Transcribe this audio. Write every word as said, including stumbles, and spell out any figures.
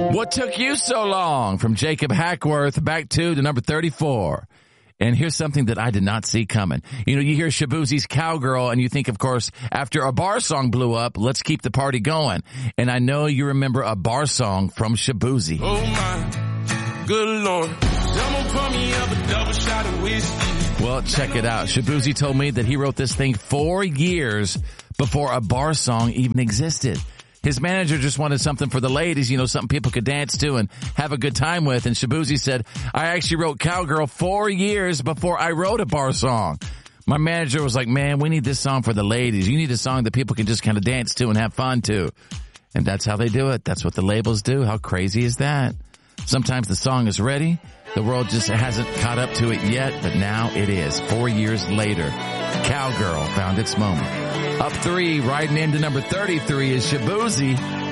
What took you so long? From Jacob Hackworth, back to the number thirty-four. And here's something that I did not see coming. You know, you hear Shaboozie's Cowgirl, and you think, of course, after a bar song blew up, let's keep the party going. And I know you remember a bar song from Shaboozie. Oh, my good Lord. Someone pour me up a double shot of whiskey. Well, check it out. Shaboozie told me that he wrote this thing four years before a bar song even existed. His manager just wanted something for the ladies, you know, something people could dance to and have a good time with. And Shaboozie said, I actually wrote Cowgirl four years before I wrote a bar song. My manager was like, man, we need this song for the ladies. You need a song that people can just kind of dance to and have fun to. And that's how they do it. That's what the labels do. How crazy is that? Sometimes the song is ready. The world just hasn't caught up to it yet, but now it is. Four years later, Cowgirl found its moment. Up three, riding into number thirty-three is Shaboozie.